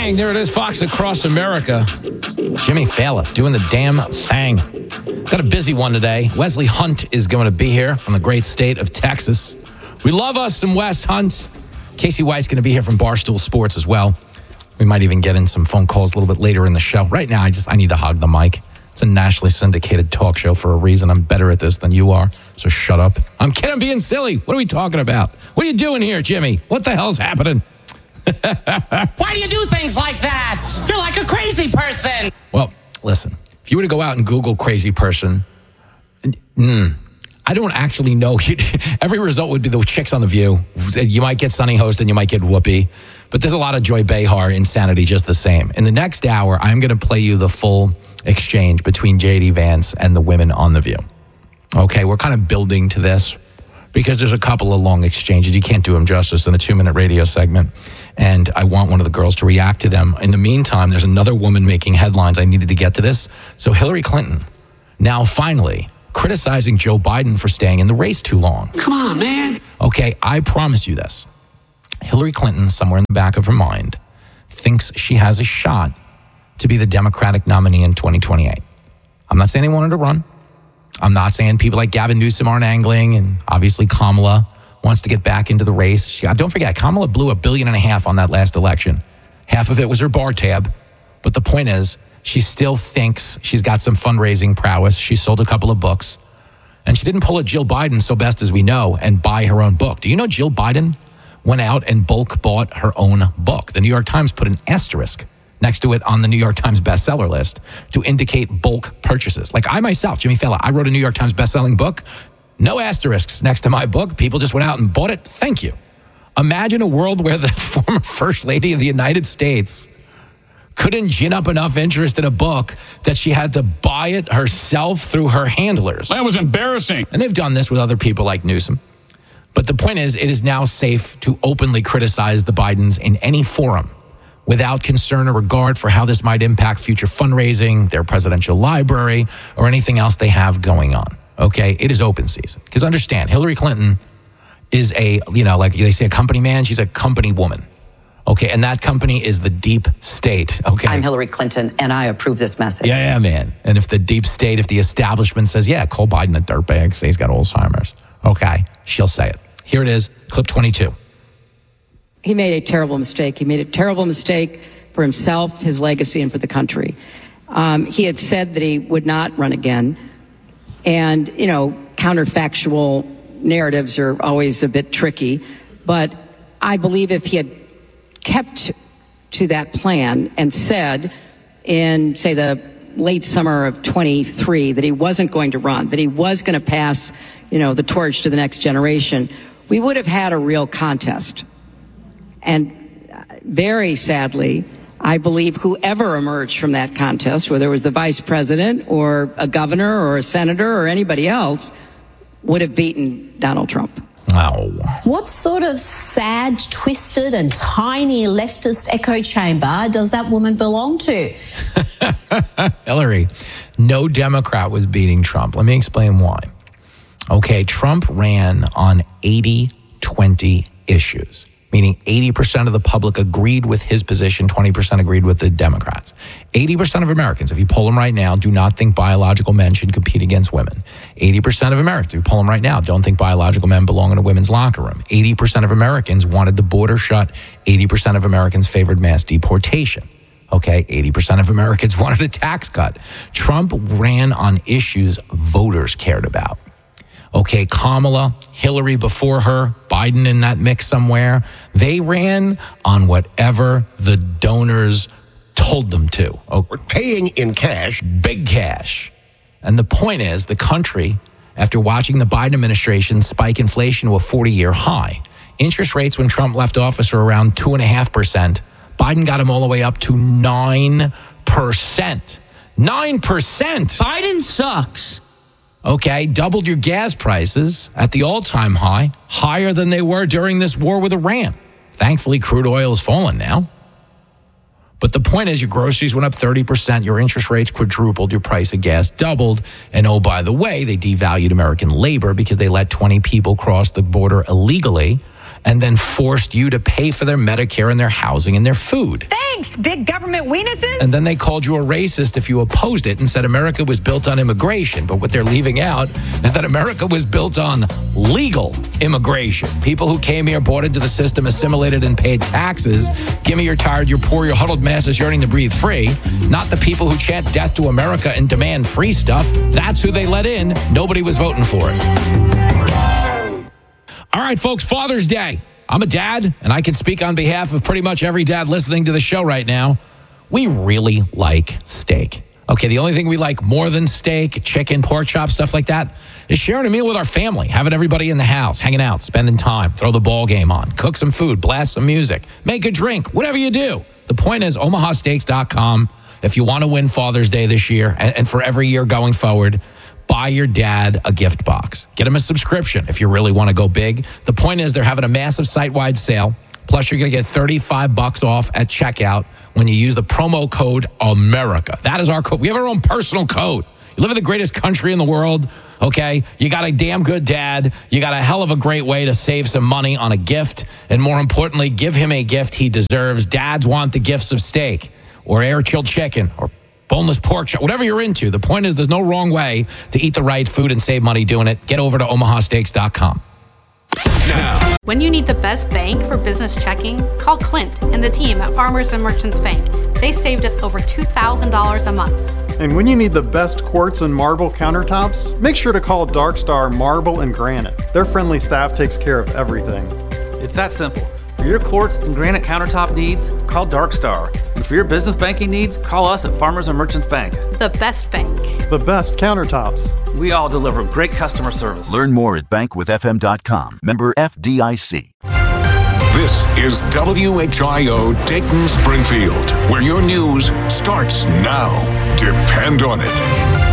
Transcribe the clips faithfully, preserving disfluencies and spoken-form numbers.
bang. There it is, Fox Across America. Jimmy Fallon doing the damn thing. Got a busy one today. Wesley Hunt is going to be here from the great state of Texas. We love us some Wes Hunts. Casey White's going to be here from Barstool Sports as well. We might even get in some phone calls a little bit later in the show. Right now, I just I need to hog the mic. It's a nationally syndicated talk show for a reason. I'm better at this than you are, so shut up. I'm kidding, I'm being silly. What are we talking about? What are you doing here, Jimmy? What the hell's happening? Why do you do things like that? You're like a crazy person. Well, listen, if you were to go out and Google crazy person, mm, I don't actually know. Every result would be the chicks on The View. You might get Sunny Host and you might get Whoopi, but there's a lot of Joy Behar insanity just the same. In the next hour, I'm going to play you the full exchange between J D Vance and the women on The View. Okay, we're kind of building to this because there's a couple of long exchanges. You can't do them justice in a two-minute radio segment. And I want one of the girls to react to them. In the meantime, there's another woman making headlines. I needed to get to this. So Hillary Clinton, now finally criticizing Joe Biden for staying in the race too long. Come on, man. Okay, I promise you this. Hillary Clinton, somewhere in the back of her mind, thinks she has a shot to be the Democratic nominee in twenty twenty-eight. I'm not saying they want her to run. I'm not saying people like Gavin Newsom aren't angling, and obviously Kamala wants to get back into the race. She, don't forget, Kamala blew a billion and a half on that last election. Half of it was her bar tab. But the point is, she still thinks she's got some fundraising prowess. She sold a couple of books. And she didn't pull a Jill Biden, so best as we know, and buy her own book. Do you know Jill Biden went out and bulk bought her own book? The New York Times put an asterisk next to it on the New York Times bestseller list to indicate bulk purchases. Like I myself, Jimmy Fallon, I wrote a New York Times bestselling book. No asterisks next to my book. People just went out and bought it. Thank you. Imagine a world where the former First Lady of the United States couldn't gin up enough interest in a book that she had to buy it herself through her handlers. That was embarrassing. And they've done this with other people like Newsom. But the point is, it is now safe to openly criticize the Bidens in any forum without concern or regard for how this might impact future fundraising, their presidential library, or anything else they have going on. Okay, it is open season. Because understand, Hillary Clinton is a, you know, like they say, a company man. She's a company woman. Okay, and that company is the deep state. Okay, I'm Hillary Clinton, and I approve this message. Yeah, yeah, man. And if the deep state, if the establishment says, yeah, call Biden a dirtbag, say he's got Alzheimer's. Okay, she'll say it. Here it is, clip twenty-two. He made a terrible mistake. He made a terrible mistake for himself, his legacy, and for the country. Um, he had said that he would not run again. And, you know, counterfactual narratives are always a bit tricky. But I believe if he had kept to that plan and said in, say, the late summer of twenty-three that he wasn't going to run, that he was going to pass, you know, the torch to the next generation, we would have had a real contest. And very sadly, I believe whoever emerged from that contest, whether it was the vice president or a governor or a senator or anybody else, would have beaten Donald Trump. Wow. What sort of sad, twisted and tiny leftist echo chamber does that woman belong to? Hillary, no Democrat was beating Trump. Let me explain why. Okay, Trump ran on eighty twenty issues, meaning eighty percent of the public agreed with his position, twenty percent agreed with the Democrats. eighty percent of Americans, if you poll them right now, do not think biological men should compete against women. eighty percent of Americans, if you poll them right now, don't think biological men belong in a women's locker room. eighty percent of Americans wanted the border shut. eighty percent of Americans favored mass deportation. Okay, eighty percent of Americans wanted a tax cut. Trump ran on issues voters cared about. Okay, Kamala, Hillary before her, Biden in that mix somewhere. They ran on whatever the donors told them to. Oh, we're paying in cash. Big cash. And the point is, the country, after watching the Biden administration spike inflation to a forty-year high, interest rates when Trump left office are around two point five percent. Biden got them all the way up to nine percent. nine percent! Biden sucks. Okay, doubled your gas prices at the all-time high, higher than they were during this war with Iran. Thankfully, crude oil has fallen now. But the point is, your groceries went up thirty percent, your interest rates quadrupled, your price of gas doubled, and oh, by the way, they devalued American labor because they let twenty people cross the border illegally and then forced you to pay for their Medicare and their housing and their food. Thanks. Thanks, big government weenuses. And then they called you a racist if you opposed it and said America was built on immigration. But what they're leaving out is that America was built on legal immigration. People who came here, bought into the system, assimilated and paid taxes. Give me your tired, your poor, your huddled masses yearning to breathe free. Not the people who chant death to America and demand free stuff. That's who they let in. Nobody was voting for it. All right, folks, Father's Day. I'm a dad, and I can speak on behalf of pretty much every dad listening to the show right now. We really like steak. Okay, the only thing we like more than steak, chicken, pork chop, stuff like that, is sharing a meal with our family, having everybody in the house, hanging out, spending time, throw the ball game on, cook some food, blast some music, make a drink, whatever you do. The point is omaha steaks dot com. If you want to win Father's Day this year and, and for every year going forward, buy your dad a gift box. Get him a subscription if you really want to go big. The point is they're having a massive site-wide sale. Plus, you're going to get thirty-five bucks off at checkout when you use the promo code America. That is our code. We have our own personal code. You live in the greatest country in the world, okay? You got a damn good dad. You got a hell of a great way to save some money on a gift. And more importantly, give him a gift he deserves. Dads want the gifts of steak or air-chilled chicken or boneless pork chop, whatever you're into. The point is there's no wrong way to eat the right food and save money doing it. Get over to omaha steaks dot com. Now. When you need the best bank for business checking, call Clint and the team at Farmers and Merchants Bank. They saved us over two thousand dollars a month. And when you need the best quartz and marble countertops, make sure to call Darkstar Marble and Granite. Their friendly staff takes care of everything. It's that simple. For your quartz and granite countertop needs, call Darkstar. And for your business banking needs, call us at Farmers and Merchants Bank. The best bank. The best countertops. We all deliver great customer service. Learn more at bank with f m dot com. Member F D I C. This is W H I O Dayton Springfield, where your news starts now. Depend on it.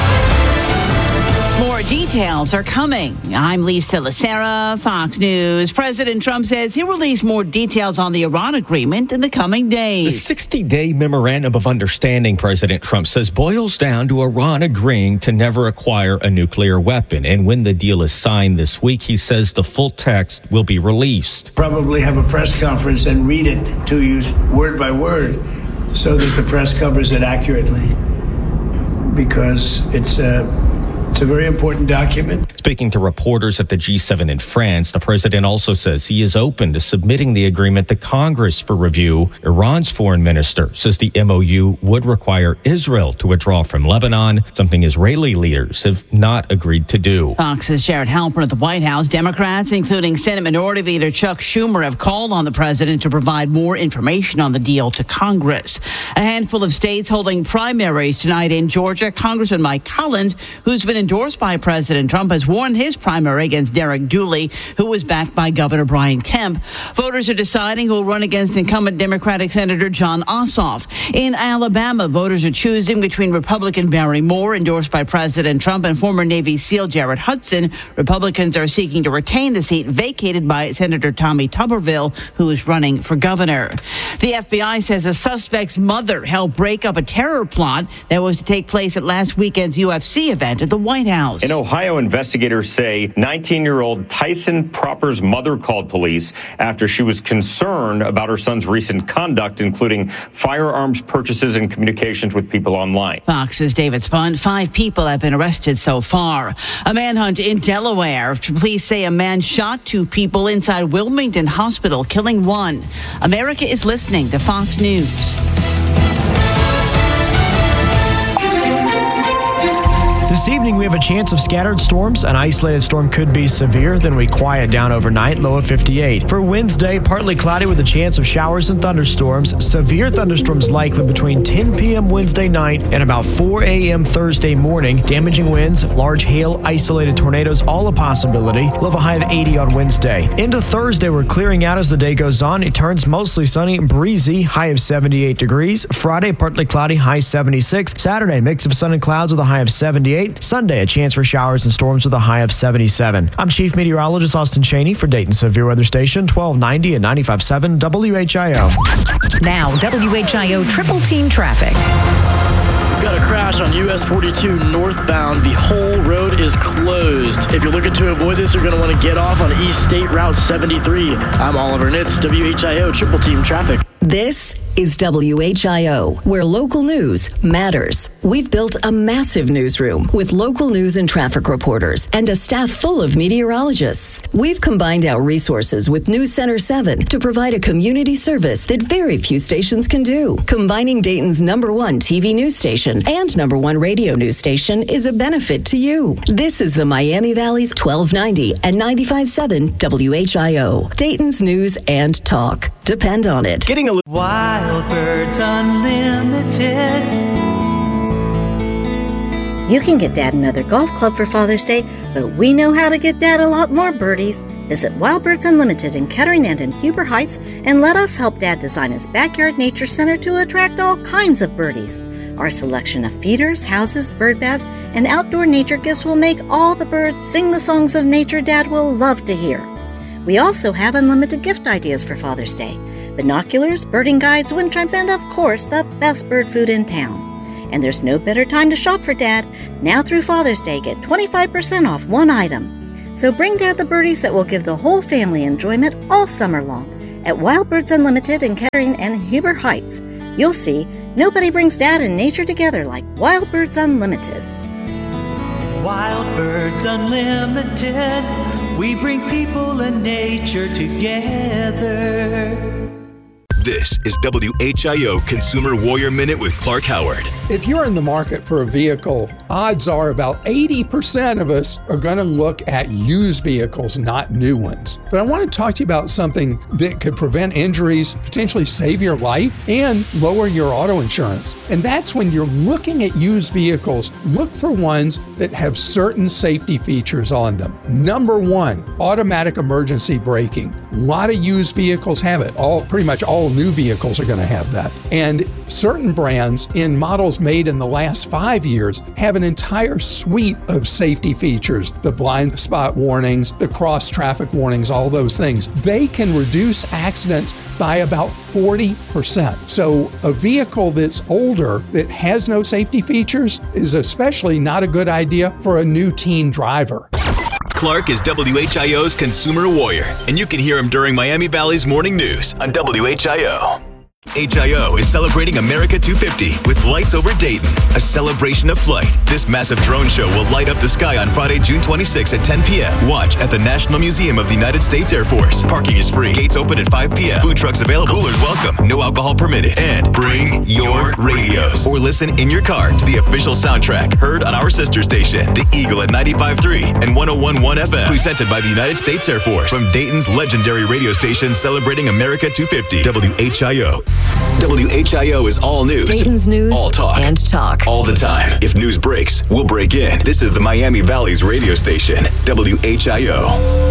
More details are coming. I'm Lisa Lacera, Fox News. President Trump says he'll release more details on the Iran agreement in the coming days. The sixty-day memorandum of understanding, President Trump says, boils down to Iran agreeing to never acquire a nuclear weapon. And when the deal is signed this week, he says the full text will be released. Probably have a press conference and read it to you word by word so that the press covers it accurately, because it's a uh, It's a very important document. Speaking to reporters at the G seven in France, the president also says he is open to submitting the agreement to Congress for review. Iran's foreign minister says the M O U would require Israel to withdraw from Lebanon, something Israeli leaders have not agreed to do. Fox's Jared Halpern at the White House. Democrats, including Senate Minority Leader Chuck Schumer, have called on the president to provide more information on the deal to Congress. A handful of states holding primaries tonight in Georgia. Congressman Mike Collins, who's been endorsed by President Trump, has won his primary against Derek Dooley, who was backed by Governor Brian Kemp. Voters are deciding who will run against incumbent Democratic Senator Jon Ossoff. In Alabama, voters are choosing between Republican Barry Moore, endorsed by President Trump, and former Navy SEAL Jared Hudson. Republicans are seeking to retain the seat vacated by Senator Tommy Tuberville, who is running for governor. The F B I says a suspect's mother helped break up a terror plot that was to take place at last weekend's U F C event at the White House. In Ohio, investigators say nineteen-year-old Tyson Proper's mother called police after she was concerned about her son's recent conduct, including firearms purchases and communications with people online. Fox's David Spun. Five people have been arrested so far. A manhunt in Delaware. Police say a man shot two people inside Wilmington Hospital, killing one. America is listening to Fox News. This evening, we have a chance of scattered storms. An isolated storm could be severe, then we quiet down overnight, low of fifty-eight. For Wednesday, partly cloudy with a chance of showers and thunderstorms. Severe thunderstorms likely between ten p.m. Wednesday night and about four a.m. Thursday morning. Damaging winds, large hail, isolated tornadoes, all a possibility. We'll have a high of eighty on Wednesday. Into Thursday, we're clearing out as the day goes on. It turns mostly sunny and breezy, high of seventy-eight degrees. Friday, partly cloudy, high seventy-six. Saturday, mix of sun and clouds with a high of seventy-eight. Sunday, a chance for showers and storms with a high of seventy-seven. I'm Chief Meteorologist Austin Cheney for Dayton Severe Weather Station, twelve ninety and ninety-five point seven W H I O. Now, W H I O Triple Team Traffic. We've got a crash on U S forty-two northbound. The whole road is closed. If you're looking to avoid this, you're going to want to get off on East State Route seventy-three. I'm Oliver Nitz, W H I O Triple Team Traffic. This is W H I O, where local news matters. We've built a massive newsroom with local news and traffic reporters and a staff full of meteorologists. We've combined our resources with News Center seven to provide a community service that very few stations can do. Combining Dayton's number one T V news station and number one radio news station is a benefit to you. This is the Miami Valley's twelve ninety and ninety-five point seven W H I O. Dayton's news and talk. Depend on it. Getting a Wild Birds Unlimited. You can get Dad another golf club for Father's Day, but we know how to get Dad a lot more birdies. Visit Wild Birds Unlimited in Kettering and in Huber Heights and let us help Dad design his backyard nature center to attract all kinds of birdies. Our selection of feeders, houses, bird baths, and outdoor nature gifts will make all the birds sing the songs of nature Dad will love to hear. We also have unlimited gift ideas for Father's Day. Binoculars, birding guides, wind chimes, and of course, the best bird food in town. And there's no better time to shop for Dad. Now through Father's Day, get twenty-five percent off one item. So bring Dad the birdies that will give the whole family enjoyment all summer long at Wild Birds Unlimited in Kettering and Huber Heights. You'll see, nobody brings Dad and nature together like Wild Birds Unlimited. Wild Birds Unlimited. We bring people and nature together. This is W H I O Consumer Warrior Minute with Clark Howard. If you're in the market for a vehicle, odds are about eighty percent of us are going to look at used vehicles, not new ones. But I want to talk to you about something that could prevent injuries, potentially save your life, and lower your auto insurance. And that's when you're looking at used vehicles, look for ones that have certain safety features on them. Number one, automatic emergency braking. A lot of used vehicles have it. All pretty much all new vehicles are going to have that. And certain brands in models made in the last five years have an entire suite of safety features. The blind spot warnings, the cross traffic warnings, all those things. They can reduce accidents by about forty percent. So a vehicle that's older that has no safety features is especially not a good idea for a new teen driver. Clark is W H I O's Consumer Warrior, and you can hear him during Miami Valley's Morning News on W H I O. H I O is celebrating America two fifty with Lights Over Dayton, a celebration of flight. This massive drone show will light up the sky on Friday, June twenty-sixth at ten p.m. Watch at the National Museum of the United States Air Force. Parking is free. Gates open at five p.m. Food trucks available. Coolers welcome. No alcohol permitted. And bring your radios or listen in your car to the official soundtrack heard on our sister station, The Eagle at ninety-five point three and one oh one point one F M. Presented by the United States Air Force from Dayton's legendary radio station celebrating America two fifty. W H I O. W H I O is all news. Dayton's news all talk. and talk. All the time. If news breaks, we'll break in. This is the Miami Valley's radio station, W H I O.